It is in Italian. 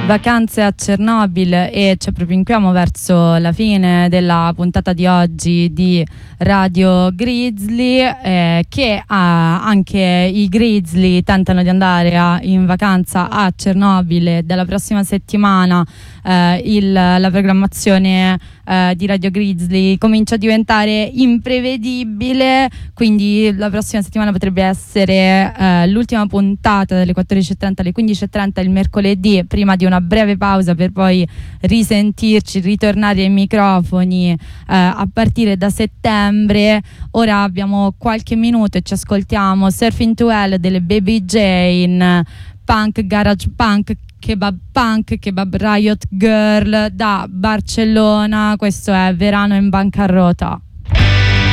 Vacanze a Chernobyl, e ci propinquiamo verso la fine della puntata di oggi di Radio Grizzly, che anche i Grizzly tentano di andare in vacanza a Chernobyl. Dalla prossima settimana la programmazione di Radio Grizzly comincia a diventare imprevedibile, quindi la prossima settimana potrebbe essere l'ultima puntata dalle 14:30 alle 15:30 il mercoledì, prima di una breve pausa per poi risentirci, ritornare ai microfoni a partire da settembre. Ora abbiamo qualche minuto e ci ascoltiamo Surfing to Hell delle Baby Jane, punk, garage punk, kebab riot girl da Barcellona. Questo è Verano in bancarrota.